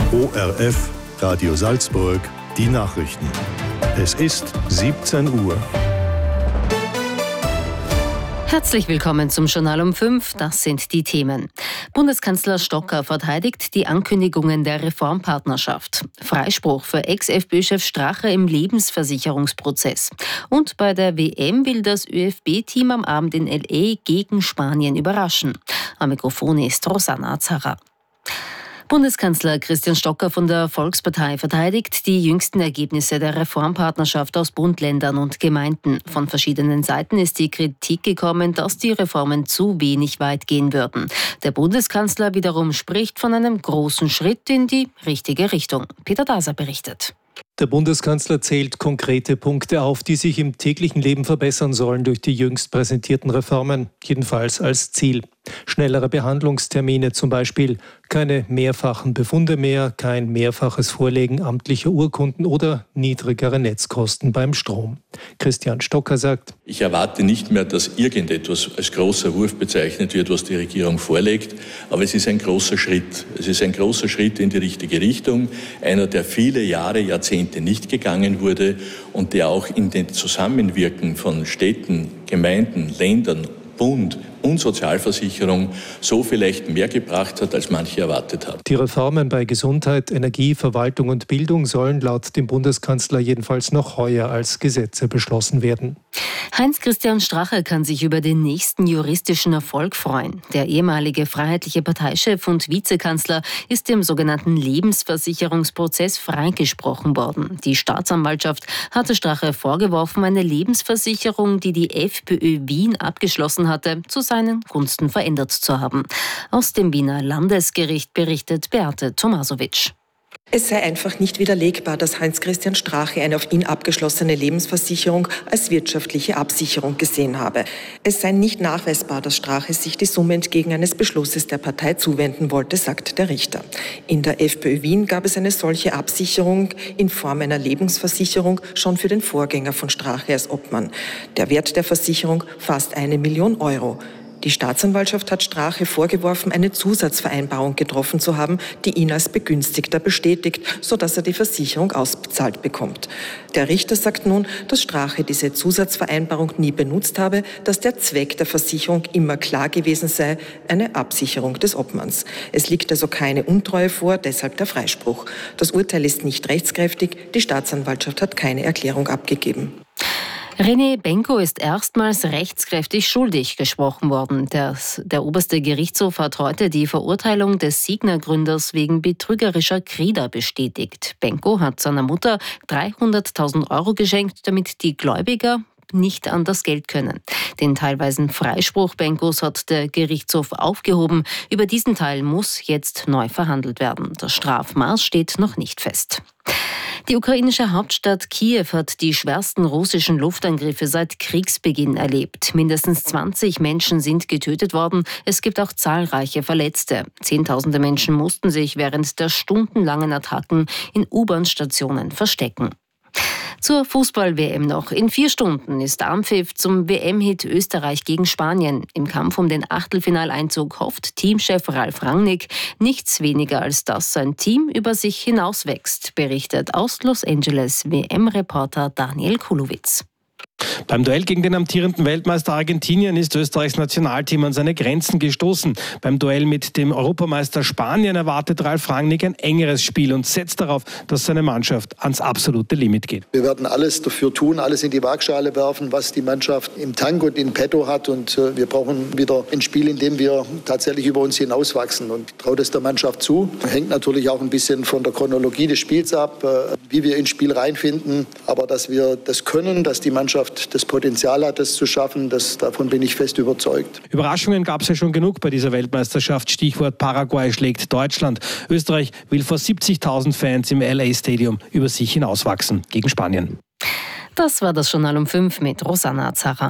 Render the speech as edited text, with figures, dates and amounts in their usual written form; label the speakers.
Speaker 1: ORF Radio Salzburg, die Nachrichten. Es ist 17 Uhr.
Speaker 2: Herzlich willkommen zum Journal um 5. Das sind die Themen. Bundeskanzler Stocker verteidigt die Ankündigungen der Reformpartnerschaft. Freispruch für Ex-FPÖ-Chef Strache im Lebensversicherungsprozess. Und bei der WM will das ÖFB-Team am Abend in L.A. gegen Spanien überraschen. Am Mikrofon ist Rosanna Azara. Bundeskanzler Christian Stocker von der Volkspartei verteidigt die jüngsten Ergebnisse der Reformpartnerschaft aus Bund, Ländern und Gemeinden. Von verschiedenen Seiten ist die Kritik gekommen, dass die Reformen zu wenig weit gehen würden. Der Bundeskanzler wiederum spricht von einem großen Schritt in die richtige Richtung. Peter Daser berichtet.
Speaker 3: Der Bundeskanzler zählt konkrete Punkte auf, die sich im täglichen Leben verbessern sollen durch die jüngst präsentierten Reformen, jedenfalls als Ziel. Schnellere Behandlungstermine zum Beispiel, keine mehrfachen Befunde mehr, kein mehrfaches Vorlegen amtlicher Urkunden oder niedrigere Netzkosten beim Strom. Christian Stocker sagt:
Speaker 4: Ich erwarte nicht mehr, dass irgendetwas als großer Wurf bezeichnet wird, was die Regierung vorlegt, aber es ist ein großer Schritt. Es ist ein großer Schritt in die richtige Richtung, einer, der viele Jahre, Jahrzehnte nicht gegangen wurde und der auch in den Zusammenwirken von Städten, Gemeinden, Ländern, Bund und Sozialversicherung so vielleicht mehr gebracht hat, als manche erwartet haben.
Speaker 3: Die Reformen bei Gesundheit, Energie, Verwaltung und Bildung sollen laut dem Bundeskanzler jedenfalls noch heuer als Gesetze beschlossen werden.
Speaker 2: Heinz-Christian Strache kann sich über den nächsten juristischen Erfolg freuen. Der ehemalige Freiheitliche Parteichef und Vizekanzler ist im sogenannten Lebensversicherungsprozess freigesprochen worden. Die Staatsanwaltschaft hatte Strache vorgeworfen, eine Lebensversicherung, die die FPÖ Wien abgeschlossen hatte, zu seinen Gunsten verändert zu haben. Aus dem Wiener Landesgericht berichtet Beate Tomasowitsch.
Speaker 5: Es sei einfach nicht widerlegbar, dass Heinz-Christian Strache eine auf ihn abgeschlossene Lebensversicherung als wirtschaftliche Absicherung gesehen habe. Es sei nicht nachweisbar, dass Strache sich die Summe entgegen eines Beschlusses der Partei zuwenden wollte, sagt der Richter. In der FPÖ Wien gab es eine solche Absicherung in Form einer Lebensversicherung schon für den Vorgänger von Strache als Obmann. Der Wert der Versicherung fast 1 Million Euro. Die Staatsanwaltschaft hat Strache vorgeworfen, eine Zusatzvereinbarung getroffen zu haben, die ihn als Begünstigter bestätigt, sodass er die Versicherung ausbezahlt bekommt. Der Richter sagt nun, dass Strache diese Zusatzvereinbarung nie benutzt habe, dass der Zweck der Versicherung immer klar gewesen sei, eine Absicherung des Obmanns. Es liegt also keine Untreue vor, deshalb der Freispruch. Das Urteil ist nicht rechtskräftig, die Staatsanwaltschaft hat keine Erklärung abgegeben.
Speaker 2: René Benko ist erstmals rechtskräftig schuldig gesprochen worden. Der oberste Gerichtshof hat heute die Verurteilung des Signa-Gründers wegen betrügerischer Krieger bestätigt. Benko hat seiner Mutter 300.000 Euro geschenkt, damit die Gläubiger nicht an das Geld können. Den teilweisen Freispruch Benkos hat der Gerichtshof aufgehoben. Über diesen Teil muss jetzt neu verhandelt werden. Das Strafmaß steht noch nicht fest. Die ukrainische Hauptstadt Kiew hat die schwersten russischen Luftangriffe seit Kriegsbeginn erlebt. Mindestens 20 Menschen sind getötet worden. Es gibt auch zahlreiche Verletzte. Zehntausende Menschen mussten sich während der stundenlangen Attacken in U-Bahn-Stationen verstecken. Zur Fußball-WM noch. In 4 Stunden ist Anpfiff zum WM-Hit Österreich gegen Spanien. Im Kampf um den Achtelfinaleinzug hofft Teamchef Ralf Rangnick nichts weniger, als dass sein Team über sich hinauswächst, berichtet aus Los Angeles WM-Reporter Daniel Kulowitz.
Speaker 6: Beim Duell gegen den amtierenden Weltmeister Argentinien ist Österreichs Nationalteam an seine Grenzen gestoßen. Beim Duell mit dem Europameister Spanien erwartet Ralf Rangnick ein engeres Spiel und setzt darauf, dass seine Mannschaft ans absolute Limit geht.
Speaker 7: Wir werden alles dafür tun, alles in die Waagschale werfen, was die Mannschaft im Tank und in petto hat. Und wir brauchen wieder ein Spiel, in dem wir tatsächlich über uns hinauswachsen. Und ich traue das der Mannschaft zu. Hängt natürlich auch ein bisschen von der Chronologie des Spiels ab, wie wir ins Spiel reinfinden. Aber dass wir das können, dass die Mannschaft das Potenzial hat, das zu schaffen, davon bin ich fest überzeugt.
Speaker 6: Überraschungen gab es ja schon genug bei dieser Weltmeisterschaft. Stichwort Paraguay schlägt Deutschland. Österreich will vor 70.000 Fans im LA Stadium über sich hinauswachsen gegen Spanien.
Speaker 2: Das war das Journal um 5 mit Rosanna Azara.